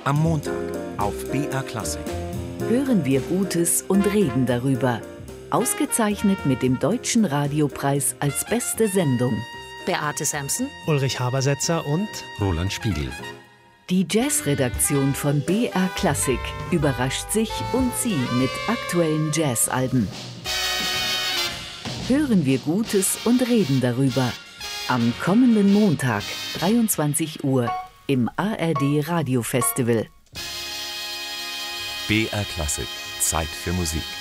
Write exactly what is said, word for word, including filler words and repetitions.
Am Montag auf B R Klassik. Hören wir Gutes und reden darüber. Ausgezeichnet mit dem Deutschen Radiopreis als beste Sendung. Beate Samson, Ulrich Habersetzer und Roland Spiegel. Die Jazzredaktion von B R Klassik überrascht sich und Sie mit aktuellen Jazzalben. Hören wir Gutes und reden darüber. Am kommenden Montag, dreiundzwanzig Uhr, im A R D Radio Festival. B R Klassik. Zeit für Musik.